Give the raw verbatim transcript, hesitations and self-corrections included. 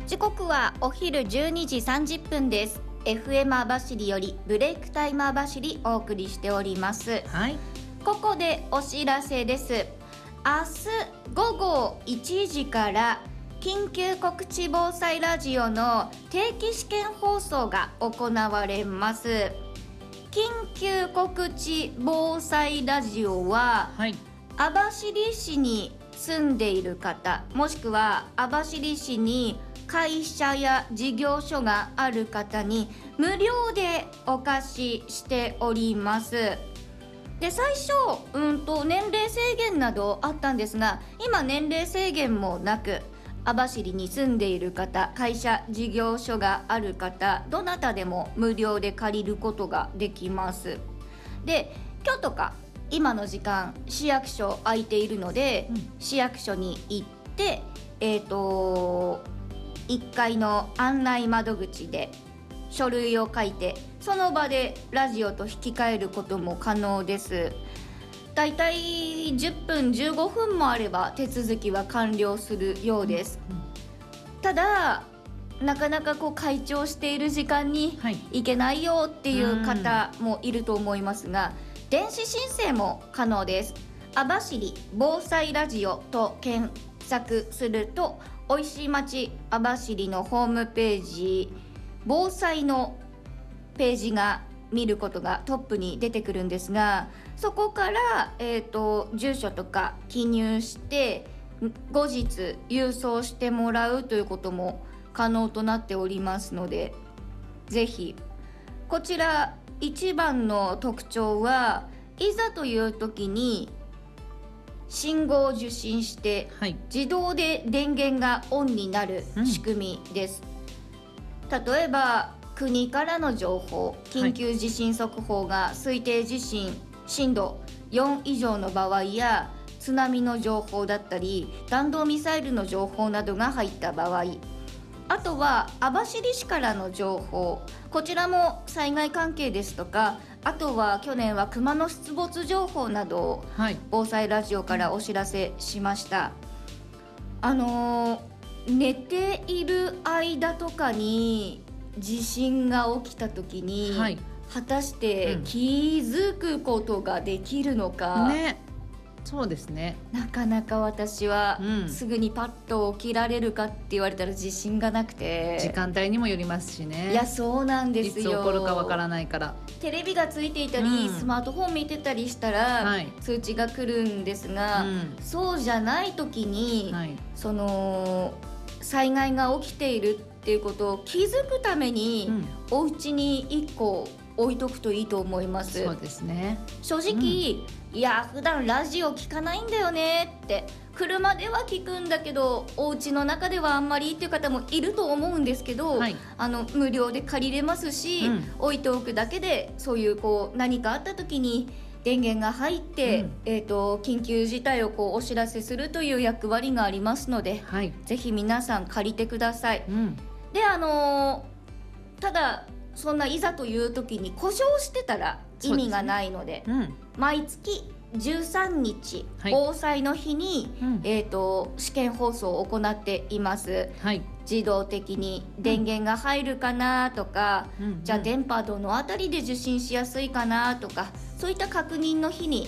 時刻はお昼じゅうにじさんじゅっぷんです。 エフエム 網走よりブレイクタイム網走お送りしております。 はい、 ここでお知らせです。明日午後いちじから緊急告知防災ラジオの定期試験放送が行われます。緊急告知防災ラジオは、 はい、 網走市に住んでいる方、もしくは網走市に会社や事業所がある方に無料でお貸ししております。で、最初、うんと年齢制限などあったんですが、今年齢制限もなく、網走に住んでいる方、会社事業所がある方、どなたでも無料で借りることができます。で、今日とか今の時間市役所空いているので、うん、市役所に行ってえーといっかいの案内窓口で書類を書いて、その場でラジオと引き換えることも可能です。だいたいじゅっぷんじゅうごふんもあれば手続きは完了するようです、うんうん、ただなかなかこう開庁している時間に行けないよっていう方もいると思いますが、電子申請も可能です。網走防災ラジオと検索すると、おいしい町網走のホームページ、防災のページが見ることがトップに出てくるんですが、そこから、えーと、住所とか記入して後日郵送してもらうということも可能となっておりますので、ぜひこちら一番の特徴は、いざという時に信号を受信して、はい、自動で電源がオンになる仕組みです、うん、例えば国からの情報、緊急地震速報が推定地震震度よん以上の場合や、津波の情報だったり弾道ミサイルの情報などが入った場合、あとは網走市からの情報、こちらも災害関係ですとか、あとは去年は熊の出没情報などを防災ラジオからお知らせしました、はい、あのー、寝ている間とかに地震が起きた時に、はい、果たして気づくことができるのか、 うんね、そうですね、 なかなか私は、うん、すぐにパッと起きられるかって言われたら自信がなくて、 時間帯にもよりますしね。 いや、そうなんですよ。 いつ起こるかわからないから。 テレビがついていたり、うん、スマートフォン見てたりしたら、はい、通知が来るんですが、うん、そうじゃない時に、はい、その災害が起きているっていうことを気づくために、うん、お家にいっこ置いとくといいと思います。 そうですね。 正直、うん、いや普段ラジオ聞かないんだよねって、車では聞くんだけどお家の中ではあんまりっていう方もいると思うんですけど、はい、あの無料で借りれますし、うん、置いておくだけでそういうこう何かあった時に電源が入って、うん、えーと、緊急事態をこうお知らせするという役割がありますので、はい、ぜひ皆さん借りてください、うん、で、あのー、ただそんないざという時に故障してたら意味がないので、うん、毎月じゅうさんにち、はい、防災の日に、うん、えーと、試験放送を行っています、はい、自動的に電源が入るかなとか、うん、じゃあ電波どのあたりで受信しやすいかなとか、そういった確認の日に